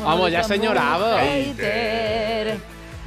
Home, ja s'enyorava. Hater.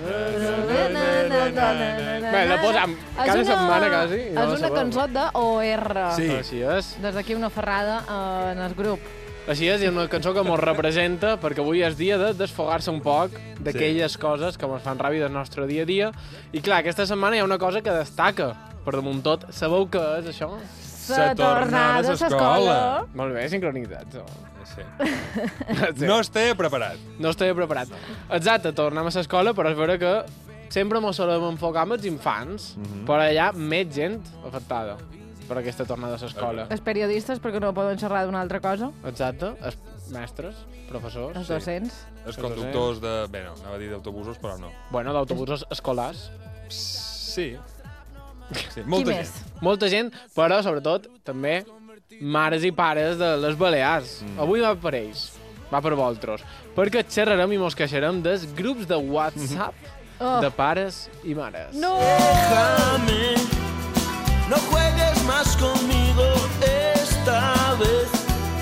Bé, la posam cada setmana, quasi. És una cançó d'OR. Sí. Així és. Des d'aquí una ferrada en el grup. Així és, i una cançó que mos representa, perquè avui és dia de desfogar-se un poc d'aquelles coses que ens fan ràbia del nostre dia a dia. I clar, aquesta setmana hi ha una cosa que destaca. Per damunt tot, sabeu què és això? La tornada a l'escola. Molt bé, sincronitzats. Sí. Sí. No estic preparat. No estic preparat. Exacte, tornem a l'escola, però és vera que sempre mos solem enfocar amb els infants, però hi ha més gent afectada per aquesta tornada a l'escola. Els periodistes, perquè no poden xerrar d'una altra cosa. Exacte, els mestres, professors. Els docents. Els conductors de... Bé, no, anava a dir d'autobusos, però no. Bueno, d'autobusos escolars. Sí. Sí, Qui molta més? gent. Molta gent, però sobretot també mares i pares de les Balears. Avui va per ells, va per vosaltres, perquè xerrarem i mos queixarem dels grups de WhatsApp de pares i mares. No! Déjame, no juegues más conmigo esta vez.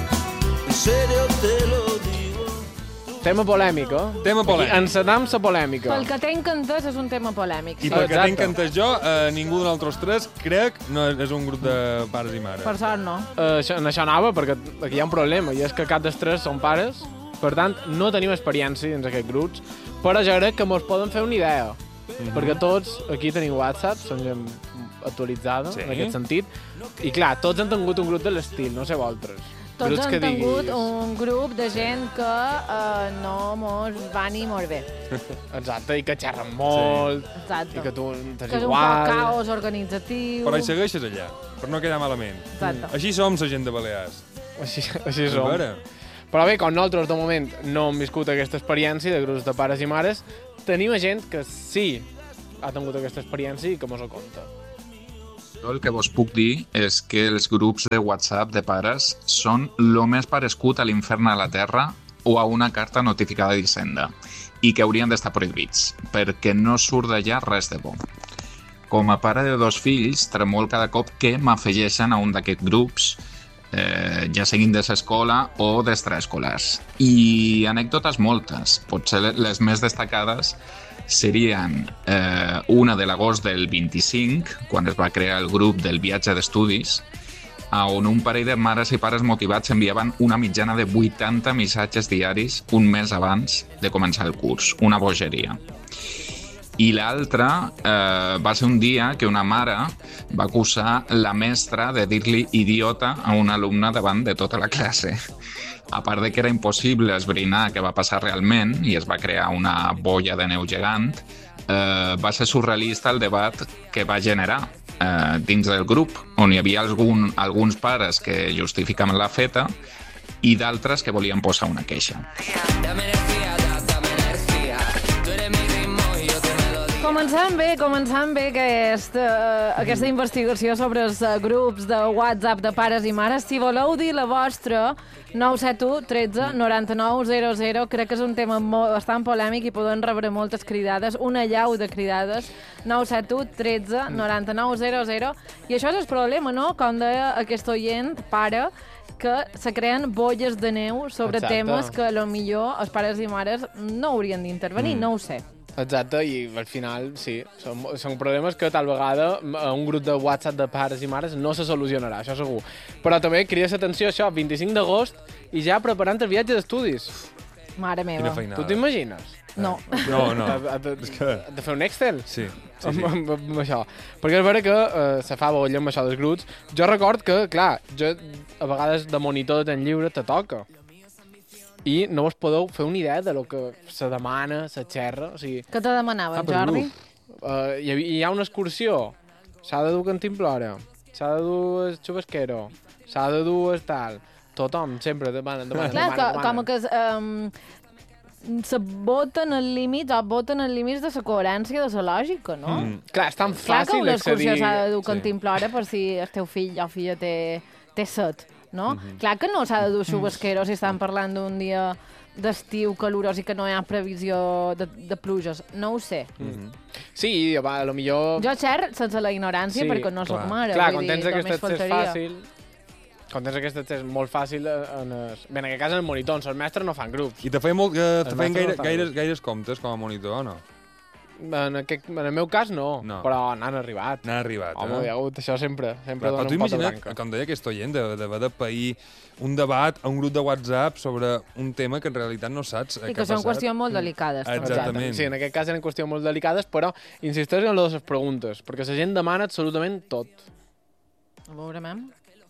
En serio te lo digo. Tema polèmic, eh? Tema polèmic. Aquí encetam la polèmica. Pel que tinc entès és un tema polèmic. I Sí. pel que Exacte. tinc entès jo, ningú de nosaltres tres, crec, no és un grup de pares i mares. Per sort no. En això anava, perquè aquí hi ha un problema, i és que cap dels tres són pares, per tant, no tenim experiència dins aquests grups, però jo crec que mos poden fer una idea, perquè tots aquí tenim WhatsApp, són gent actualitzada, Sí. en aquest sentit, i clar, tots han tingut un grup de l'estil, no sé vosaltres. Tots Grups han que tingut diguis- un grup de gent que no mos va ni molt bé. Exacte, i que xerren molt, Exacte. i que tu t'és Que és un igual. poc caos organitzatiu. Però hi segueixes allà, per no quedar malament. Exacte. Així som la gent de Balears. Així A som. veure. Però bé, com nosaltres de moment no hem viscut aquesta experiència de grups de pares i mares, tenim gent que sí ha tingut aquesta experiència i que mos ho conta. Jo el que vos puc dir és que els grups de WhatsApp de pares són el més parescut a l'infern a la Terra o a una carta notificada d'Hisenda i que haurien d'estar prohibits, perquè no surt d'allà res de bo. Com a pare de 2 fills, tremol cada cop que m'afegeixen a un d'aquests grups, ja siguin de l'escola o d'extraescolars. I anècdotes moltes, potser les més destacades serien una de l'agost del 25, quan es va crear el grup del viatge d'estudis, on un parell de mares i pares motivats enviaven una mitjana de 80 missatges diaris un mes abans de començar el curs. Una bogeria. I l'altre va ser un dia que una mare va acusar la mestra de dir-li idiota a un alumne davant de tota la classe. A part de que era impossible esbrinar què va passar realment i es va crear una bolla de neu gegant, va ser surrealista el debat que va generar dins del grup, on hi havia alguns pares que justificaven la feta i d'altres que volien posar una queixa. Començant bé aquesta investigació sobre els grups de WhatsApp de pares i mares. Si voleu dir la vostra, 971 13 99 00, crec que és un tema bastant polèmic i podem rebre moltes cridades, una llau de cridades, 971 13 99 00. I això és el problema, no? Com deia aquest oient, pare, que se creen bolles de neu sobre Exacte. temes que potser els pares i mares no haurien d'intervenir, no ho sé. Exacte, i al final, sí, són problemes que tal vegada a un grup de WhatsApp de pares i mares no se solucionarà, això segur. Però també crida l'atenció això, 25 d'agost, i ja preparant el viatge d'estudis. Mare meva. Quina feinada. Tu t'imagines? No. No. És que... De fer un Excel? Sí. Amb això. Perquè és vera que se fa bolla amb això dels grups. Jo record que, clar, jo a vegades de monitor de temps lliure te toca. I no vos podeu fer una idea de lo que se demana, se xerra. O sigui, Què te demanaven, però, Jordi? hi ha una excursió, s'ha de dur cantimplora, s'ha de dur el xubasquero, s'ha de dur el tal. Tothom sempre demana. Clar, com que se voten els límits o voten els límits de la coherència de la lògica, no? Clar, és tan Clar que fàcil una excursió accedir... s'ha de dur cantimplora per si el teu fill o filla té set, no? Clar que no s'ha de dur xubasquero si estan parlant d'un dia d'estiu calorós i que no hi ha previsió de pluges. No ho sé. Sí, va, a lo millor... Jo xerr sense la ignorància perquè no sóc mare. Clar, vull quan dir, tens només aquest accés faltaria. fàcil... Quan tens aquest és molt fàcil en aquest cas en el monitor, els mestres no fan grups. I te feien gaires comptes com a monitor o no? En el meu cas no. Però n'han arribat. N'han arribat, Home, hi ha hagut això sempre dona un pot de branca. Com deia aquest oient, d'haver de pair un debat a un grup de WhatsApp sobre un tema que en realitat no saps què ha passat. I que són qüestions molt delicades. Exactament. Sí, en aquest cas eren qüestions molt delicades, però insisteix en les preguntes, perquè la gent demana absolutament tot. A veure, mem.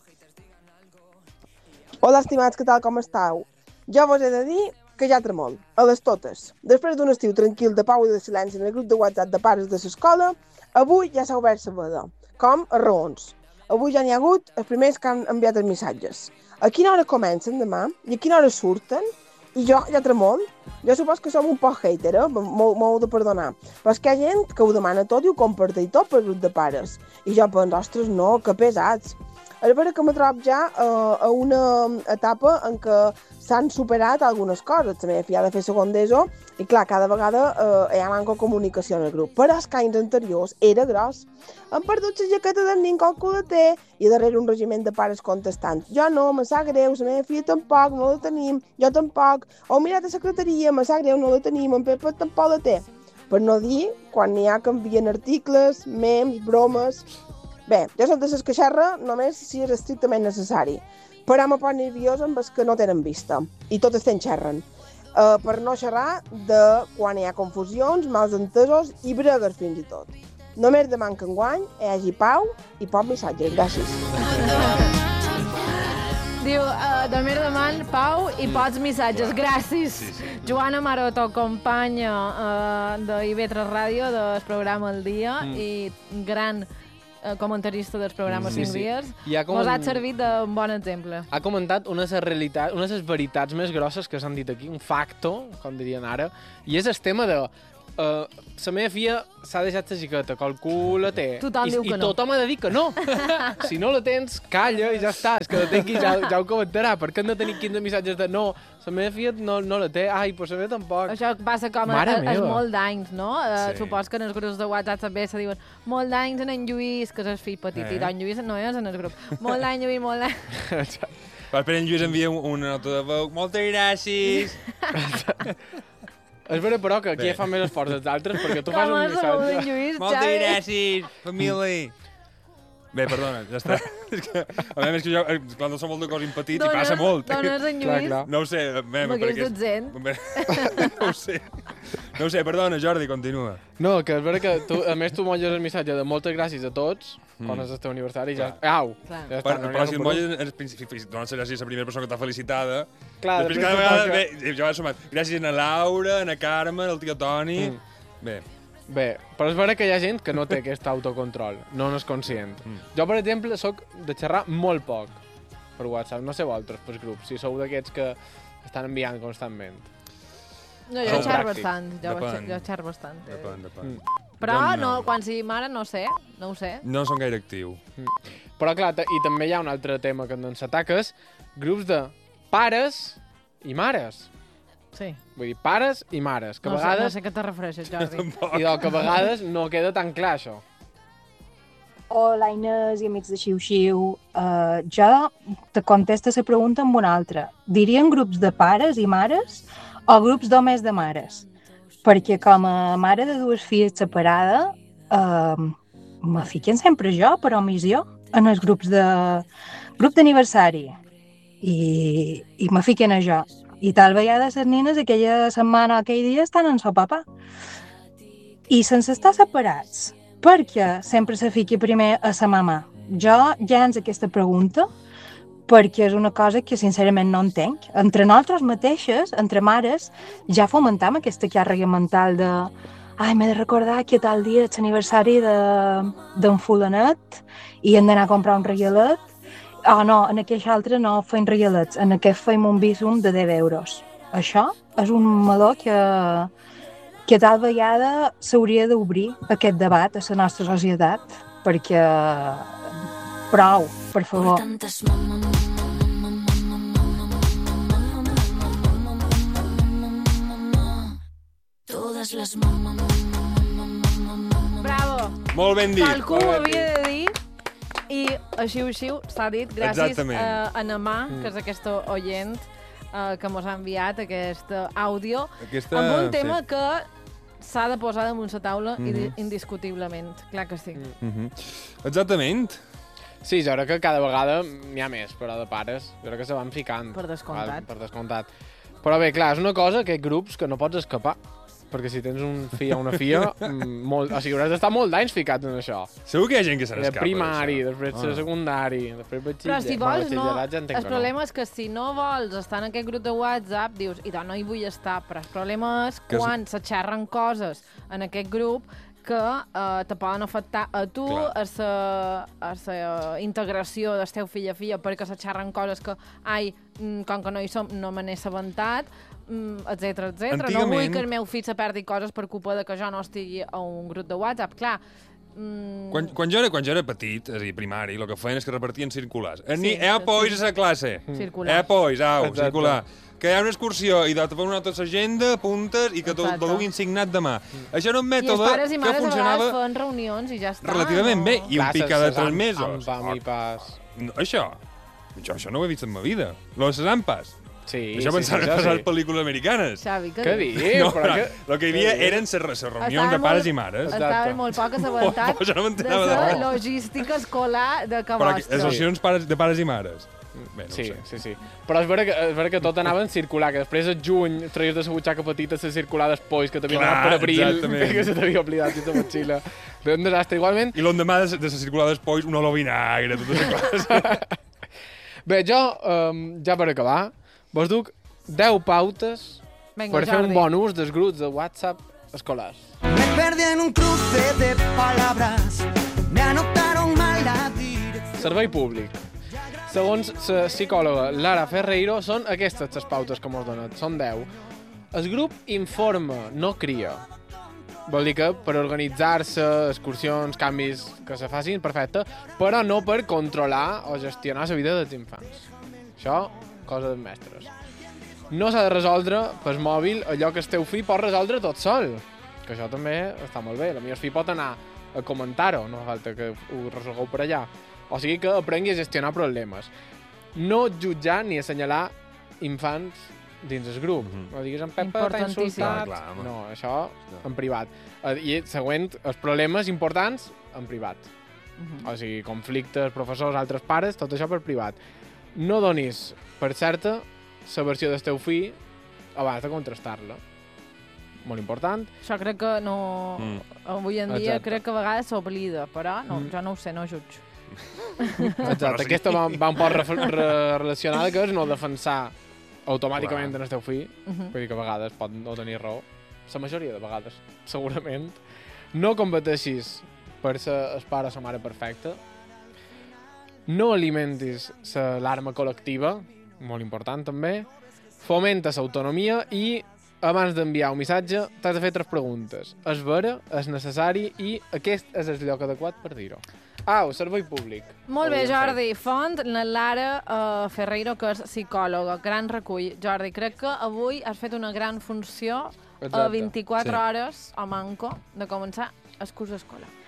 Hola, estimats, què tal, com estàu? Jo vos he de dir que ja tremol, a les totes. Després d'un estiu tranquil de pau i de silenci en el grup de WhatsApp de pares de l'escola, avui ja s'ha obert la veda, com a raons. Avui ja n'hi ha hagut els primers que han enviat els missatges. A quina hora comencen demà i a quina hora surten? I jo ja tremol. Jo supos que som un poc hater, m'ho heu de perdonar. Però és que hi ha gent que ho demana tot i ho comparteix tot pel grup de pares. I jo penso, ostres, no, que pesats. És vera que me trobo ja a una etapa en què s'han superat algunes coses. La meva filla ha de fer segon d'ESO i, clar, cada vegada hi ha manca comunicació en el grup. Però els anys anteriors era gros. Han perdut la jaqueta del nin calculater i darrere un regiment de pares contestant. Jo no, me sap greu, la meva filla tampoc, no la tenim, jo tampoc. Heu mirat a secretaria, me sap greu, no la tenim, en Pepa tampoc la té. Per no dir quan n'hi ha que envien articles, memes, bromes... Bé, jo soc de les que xerra només si és estrictament necessari. Però me poso nerviosa amb els que no tenen vista. I tot estem xerren. Per no xerrar de quan hi ha confusions, mals entesos i bregues fins i tot. Només demano que enguany hi hagi pau i poc missatges. Gràcies. Diu, només deman pau i pocs missatges. Gràcies. Joana Maroto, companya d'IV3 Ràdio, del programa El Dia, i gran comentarista dels programes 5 dies, mos ha servit d'un bon exemple. Ha comentat una de les veritats més grosses que s'han dit aquí, un facto, com dirien ara, i és el tema de la meva filla s'ha deixat la jaqueta, calcula té. Tothom diu que no. I tothom ha de dir que no. Si no la tens, calla i ja està. És que la té aquí, ja ho comentarà. Per què hem de tenir 15 missatges de no? La meva filla no la té. Ai, pues la meva tampoc. Això passa com és molt d'anys, no? Supos que en els grups de WhatsApp també se diuen molt d'anys en Lluís, que és el fill petit, i en Lluís no és en el grup. Molt d'any, Lluís, molt d'any. Per en Lluís envia una nota de veu. Moltes gràcies. És vera, però, que aquí ja fan més esforç dels altres, perquè tu fas un missatge. Moltes gràcies, família. Bé, perdona, ja està. A més que jo, quan som molt de cos impetits, hi passa molt. Dones en Lluís? No ho sé. M'hagués dotzent. No ho sé, perdona, Jordi, continua. No, que és vera que a més tu molles el missatge de moltes gràcies a tots, quan és el teu aniversari, ja... Au! Però si el molles, dones les gràcies a la primera persona que t'ha felicitada. Clar, després cada vegada, jo m'he sumat. Gràcies a Laura, a Carme, al tio Toni... Bé, però és vera que hi ha gent que no té aquest autocontrol, no n'és conscient. Jo, per exemple, sóc de xerrar molt poc per WhatsApp, no sé vosaltres, pels grups, si sou d'aquests que estan enviant constantment. No, jo xerro bastant, jo xerro bastant. Depèn. Però no, quan sigui mare no ho sé. No són gaire actiu. Però clar, i també hi ha un altre tema que ens ataca, és grups de pares i mares. Sí. Vull dir, pares i mares, que a vegades... No sé què te refereixes, Jordi. I que a vegades no queda tan clar, això. Hola, Inés i amics de Xiu-Xiu. Jo te contesto la pregunta amb una altra. Dirien grups de pares i mares o grups d'homes de mares? Perquè com a mare de dues filles separada, me fiquen sempre jo, per omissió, en els grups d'aniversari. I me fiquen a jo. I tal vegada les nines aquella setmana o aquell dia estan en so papa. I sense estar separats, perquè sempre se fiqui primer a sa mama. Jo ja ens aquesta pregunta, perquè és una cosa que sincerament no entenc. Entre nosaltres mateixes, entre mares, ja fomentam aquesta càrrega mental de ai, m'he de recordar que tal dia és l'aniversari d'en fulanet i hem d'anar a comprar un regalet. No, en aquest altre no feim regalets, en aquest feim un bísum de 10 euros. Això és un meló que tal vegada s'hauria d'obrir aquest debat a la nostra societat, perquè prou, per favor. Bravo! Molt ben dit. Qualcú ho havia de dir. I així s'ha dit gràcies Exactament. a Namà, que és aquesta oient que mos ha enviat aquest àudio, amb un tema que s'ha de posar damunt la taula indiscutiblement. Clar que sí. Exactament. Sí, jo crec que cada vegada n'hi ha més, però de pares. Jo crec que se van ficant. Per descomptat. Per descomptat. Però bé, clar, és una cosa, aquests grups, que no pots escapar. Perquè si tens un fill o una filla, o sigui, hauràs d'estar molt d'anys ficat en això. Segur que hi ha gent que se n'escapa. Primari, després de secundari, després però si vols, no, el problema és que si no vols estar en aquest grup de WhatsApp, dius, i no hi vull estar, però el problema és quan se xerren coses en aquest grup que te poden afectar a tu, a la integració del teu fill a filla, perquè se xerren coses que, com que no hi som, no me n'he assabentat, etc. No vull que el meu fill se perdi coses per culpa de que jo no estigui a un grup de WhatsApp. Clar, Quan jo era petit, és a dir, primari, el que feien és que repartien circulars. Pois a la classe. Pois, circular. Que hi ha una excursió i te fan una tota l'agenda, apuntes i que te duguin signat demà. Això era un mètode que funcionava... I els pares i mares a vegades fan reunions i ja està. Relativament bé, i un pic cada 3 mesos. Ampam i pas. Això no ho he vist en ma vida. Lo de les ampas. Sí, això pensava que passava pel·lícules americanes. Xavi, què dius? El que hi havia eren les reunions de pares i mares. Estava molt poc assabentat de la logística escolar de que vostre. Les reunions de pares i mares. Bé, no sí. Però és vera que tot anava en circular, que després el juny traies de la butxaca petita la circular després, que t'havia anat per abril, que se t'havia oblidat i la motxilla. Bé, un desastre, igualment. I l'endemà de la circular després, un olor vinagre, totes les coses. Bé, jo, ja per acabar, vos duc 10 pautes per fer un bon ús dels grups de WhatsApp escolars. Me perdí en un cruce de palabras, me anotaron mal la dirección. Servei públic. Segons la psicòloga Lara Ferreiro, són aquestes les pautes que mos donen, són 10. El grup informa, no cria. Vol dir que per organitzar-se, excursions, canvis que se facin, perfecte, però no per controlar o gestionar la vida dels infants. Això, cosa dels mestres. No s'ha de resoldre per mòbil allò que el teu fill pot resoldre tot sol, que això també està molt bé. El meu fill pot anar a comentar-ho, no fa falta que ho resolgueu per allà. O sigui que aprengui a gestionar problemes. No jutjar ni assenyalar infants dins el grup. No diguis en Pepa t'ha insultat. No, això en privat. I següent, els problemes importants en privat. O sigui, conflictes, professors, altres pares, tot això per privat. No donis per certa la versió del teu fill abans de contrastar-la. Molt important. Això crec que no... Avui en dia crec que a vegades s'oblida, però jo no ho sé, no jutjo. Exacte, aquesta va un poc relacionada, que és no defensar automàticament en el teu fill, vull dir que a vegades pot no tenir raó, la majoria de vegades, segurament. No competeixis per ser el pare o la mare perfecta, no alimentis l'alarma col·lectiva, molt important també, fomenta l'autonomia i abans d'enviar un missatge t'has de fer 3 preguntes. És vera, és necessari i aquest és el lloc adequat per dir-ho. Servei públic. Molt bé, Jordi. Font, la Lara Ferreiro, que és psicòloga. Gran recull. Jordi, crec que avui has fet una gran funció a 24 hores a manco de començar el curs d'escola.